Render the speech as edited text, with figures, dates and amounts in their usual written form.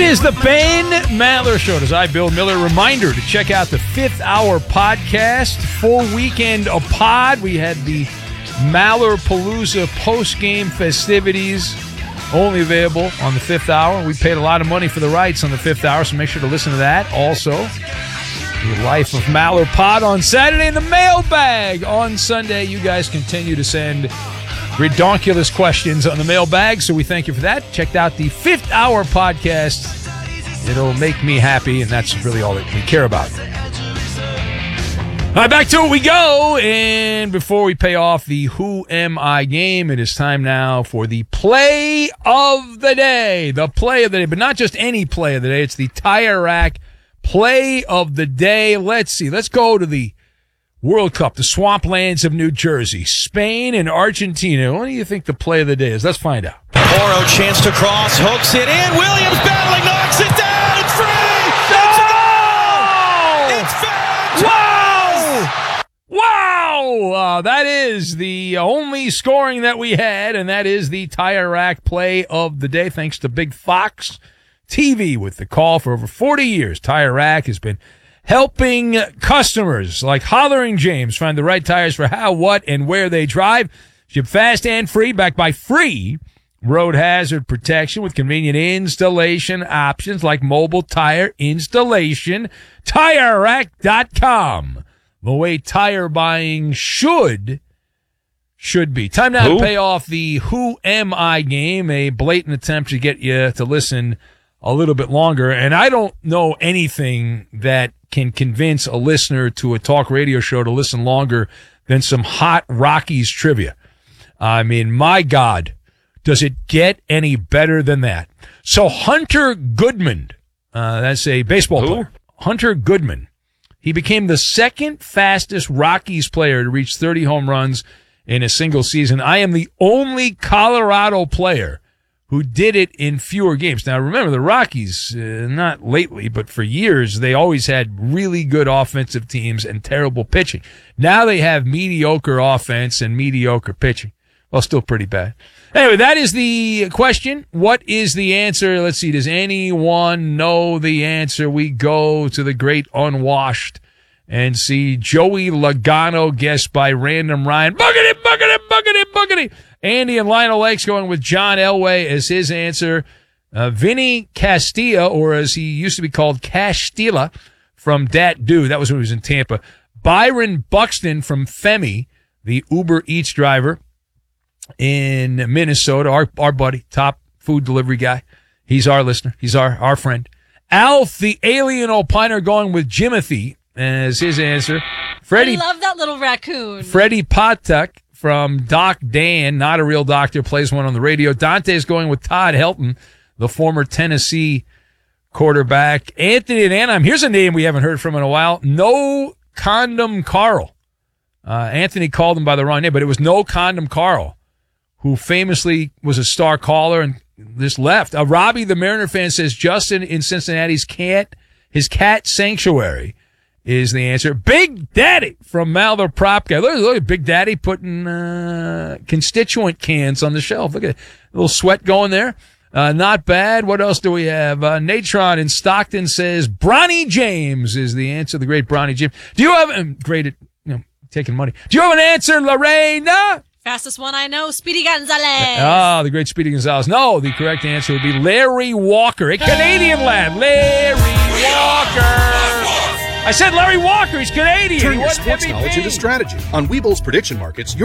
It is the Ben Maller Show. As I, Bill Miller, reminder to check out the 5th Hour podcast. Full weekend of pod. We had the Mallerpalooza post-game festivities only available on the 5th Hour. We paid a lot of money for the rights on the 5th Hour, so make sure to listen to that. Also, the Life of Maller pod on Saturday and the mailbag on Sunday. You guys continue to send redonkulous questions on the mailbag, so we thank you for that. Checked out the 5th Hour podcast. It'll make me happy, and that's really all that we care about. All right, back to it we go. And before we pay off the Who Am I game, it is time now for the play of the day. The play of the day, but not just any play of the day. It's the Tire Rack play of the day. Let's see. Let's go to the World Cup, the swamplands of New Jersey, Spain and Argentina. What do you think the play of the day is? Let's find out. Oro chance to cross, hooks it in. Williams battling, knocks it down. It's free. No! It's fantastic. Wow! That is the only scoring that we had, and that is the Tire Rack play of the day. Thanks to Big Fox TV with the call for over 40 years. Tire Rack has been helping customers like Hollering James find the right tires for how, what, and where they drive. Ship fast and free, backed by free road hazard protection with convenient installation options like mobile tire installation. TireRack.com. The way tire buying should be. Time now to pay off the Who Am I game, a blatant attempt to get you to listen a little bit longer. And I don't know anything that can convince a listener to a talk radio show to listen longer than some hot Rockies trivia. I mean, my God, does it get any better than that? So Hunter Goodman, that's a baseball player. Hunter Goodman. He became the second fastest Rockies player to reach 30 home runs in a single season. I am the only Colorado player who did it in fewer games. Now, remember, the Rockies, not lately, but for years, they always had really good offensive teams and terrible pitching. Now they have mediocre offense and mediocre pitching. Well, still pretty bad. Anyway, that is the question. What is the answer? Let's see. Does anyone know the answer? We go to the great unwashed and see Joey Logano guessed by Random Ryan. Buggity, buggity, buggity, buggity. Andy and Lionel Lakes going with John Elway as his answer. Vinny Castilla, or as he used to be called, Castilla from Dat Dude. That was when he was in Tampa. Byron Buxton from Femi, the Uber Eats driver in Minnesota. Our buddy, top food delivery guy. He's our listener. He's our friend. Alf, the alien opiner, going with Jimothy as his answer. Freddie, I love that little raccoon. Freddie Patek from Doc Dan, not a real doctor, plays one on the radio. Dante's going with Todd Helton, the former Tennessee quarterback. Anthony and Anaheim, here's a name we haven't heard from in a while. No Condom Carl. Anthony called him by the wrong name, but it was No Condom Carl, who famously was a star caller and just left. Robbie, the Mariner fan, says Justin in Cincinnati's his cat sanctuary is the answer. Big Daddy from Maller Prop Guy. Look at Big Daddy putting constituent cans on the shelf. Look at a little sweat going there. Not bad. What else do we have? Natron in Stockton says Bronny James is the answer. The great Bronny James. Do you have great at taking money? Do you have an answer, Lorena? Fastest one I know, Speedy Gonzalez. The great Speedy Gonzalez. No, the correct answer would be Larry Walker, a Canadian lad. Larry Walker. I said Larry Walker. He's Canadian. Turn your sports knowledge into strategy. On Weeble's Prediction Markets,